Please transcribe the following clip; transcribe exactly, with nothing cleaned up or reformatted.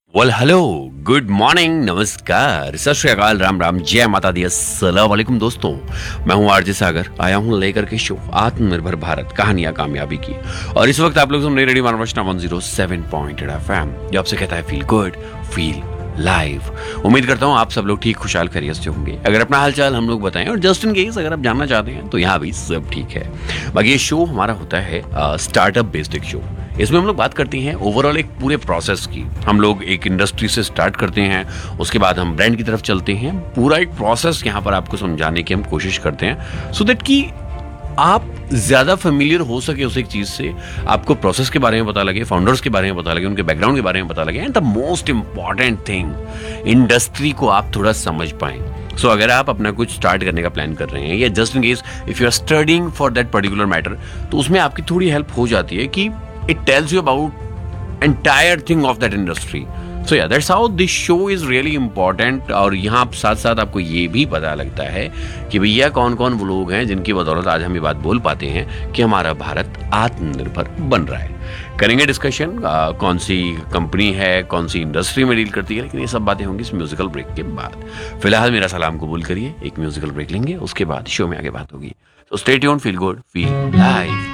Well hello, good morning, नमस्कार, सत श्री अकाल, राम राम, जय माता दी, अस्सलाम वालेकुम दोस्तों। मैं हूं आरजे सागर, आया हूं लेकर के शो आत्मनिर्भर भारत कहानियां कामयाबी की। और इस वक्त आप लोग सुन रहे radio मानवचना one zero seven point eight FM, जो आपसे कहता है फील गुड, फील लाइव। उम्मीद करता हूं आप सब लोग ठीक खुशहाल खैरियत से होंगे। अगर अपना हालचाल हम लोग बताएं, और जस्ट इन केस अगर आप जानना चाहते हैं तो यहाँ भी सब ठीक है। बाकी ये शो हमारा होता है स्टार्टअप बेस्ड एक शो। इसमें हम लोग बात करते हैं ओवरऑल एक पूरे प्रोसेस की। हम लोग एक इंडस्ट्री से स्टार्ट करते हैं, उसके बाद हम ब्रांड की तरफ चलते हैं। पूरा एक प्रोसेस यहाँ पर आपको समझाने की हम कोशिश करते हैं, सो दैट कि आप ज्यादा फेमिलियर हो सके उस एक चीज से, आपको प्रोसेस के बारे में पता लगे, फाउंडर्स के बारे में पता लगे, उनके बैकग्राउंड के बारे में पता लगे, and the most important thing, industry को आप थोड़ा समझ पाएं। सो so, अगर आप अपना कुछ स्टार्ट करने का प्लान कर रहे हैं, या just in case if you are studying for that particular matter, तो उसमें आपकी थोड़ी हेल्प हो जाती है कि it tells you about entire thing of that industry. So yeah, that's how this show is really important. और यहाँ साथ साथ आपको ये भी पता लगता है कि भैया कौन कौन वो लोग हैं जिनकी बदौलत आज हम ये बात बोल पाते हैं कि हमारा भारत आत्मनिर्भर बन रहा है। करेंगे डिस्कशन, कौन सी कंपनी है, कौन सी इंडस्ट्री में डील करती है, लेकिन ये सब बातें होंगी इस म्यूजिकल ब्रेक के बाद। फिलहाल मेरा सलाम कबूल करिए, एक म्यूजिकल ब्रेक लेंगे, उसके बाद शो में आगे बात होगी। तो stay tuned, feel good, feel live.